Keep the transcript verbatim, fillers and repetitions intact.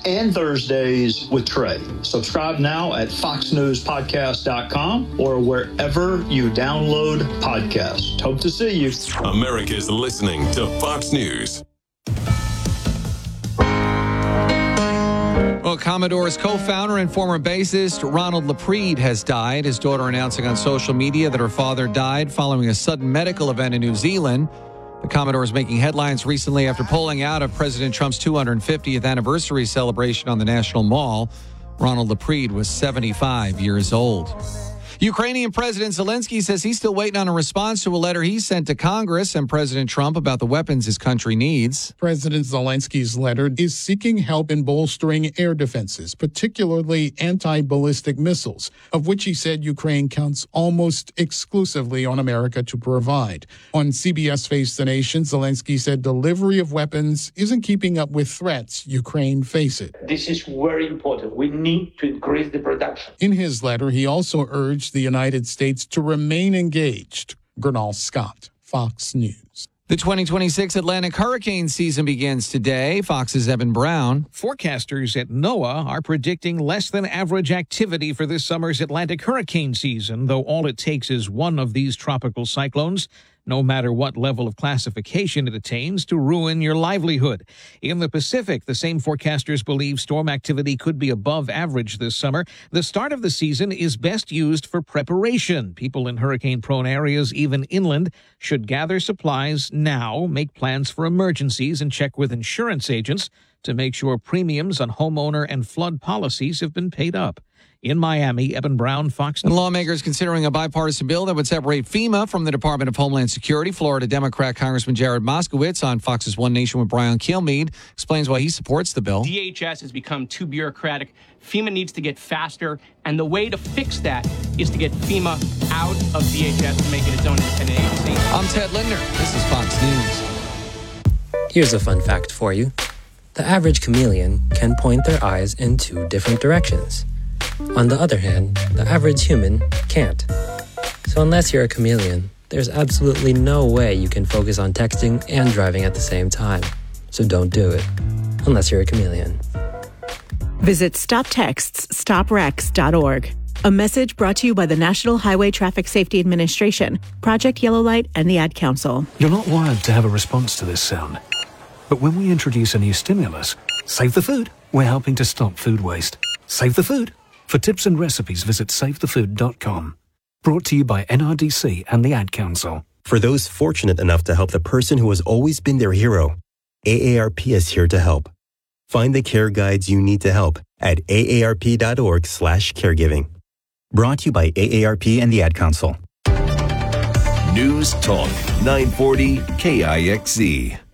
and Thursdays with Trey. Subscribe now at fox news podcast dot com or wherever you download podcasts. Hope to see you. America's listening to Fox News. Well, Commodore's co-founder and former bassist Ronald LaPrede has died. His daughter announcing on social media that her father died following a sudden medical event in New Zealand. The Commodore is making headlines recently after pulling out of President Trump's two hundred fiftieth anniversary celebration on the National Mall. Ronald LaPrede was seventy-five years old. Ukrainian President Zelensky says he's still waiting on a response to a letter he sent to Congress and President Trump about the weapons his country needs. President Zelensky's letter is seeking help in bolstering air defenses, particularly anti-ballistic missiles, of which he said Ukraine counts almost exclusively on America to provide. On C B S Face the Nation, Zelensky said delivery of weapons isn't keeping up with threats Ukraine faces. This is very important. We need to increase the production. In his letter, he also urged the United States to remain engaged. Gernal Scott, Fox News. The twenty twenty-six Atlantic hurricane season begins today. Fox's Evan Brown. Forecasters at NOAA are predicting less than average activity for this summer's Atlantic hurricane season, though all it takes is one of these tropical cyclones, no matter what level of classification it attains, to ruin your livelihood. In the Pacific, the same forecasters believe storm activity could be above average this summer. The start of the season is best used for preparation. People in hurricane-prone areas, even inland, should gather supplies now, make plans for emergencies, and check with insurance agents to make sure premiums on homeowner and flood policies have been paid up. In Miami, Evan Brown, Fox News. And lawmakers considering a bipartisan bill that would separate FEMA from the Department of Homeland Security. Florida Democrat Congressman Jared Moskowitz on Fox's One Nation with Brian Kilmeade explains why he supports the bill. D H S has become too bureaucratic. FEMA needs to get faster, and the way to fix that is to get FEMA out of D H S and make it its own independent agency. I'm Ted Lindner. This is Fox News. Here's a fun fact for you. The average chameleon can point their eyes in two different directions. On the other hand, the average human can't. So unless you're a chameleon, there's absolutely no way you can focus on texting and driving at the same time. So don't do it, unless you're a chameleon. Visit stop texts stop wrecks dot org. A message brought to you by the National Highway Traffic Safety Administration, Project Yellow Light, and the Ad Council. You're not wired to have a response to this sound. But when we introduce a new stimulus, Save the Food, we're helping to stop food waste. Save the Food. For tips and recipes, visit save the food dot com. Brought to you by N R D C and the Ad Council. For those fortunate enough to help the person who has always been their hero, A A R P is here to help. Find the care guides you need to help at A A R P dot org slash caregiving. Brought to you by A A R P and the Ad Council. News Talk nine forty K I X Z.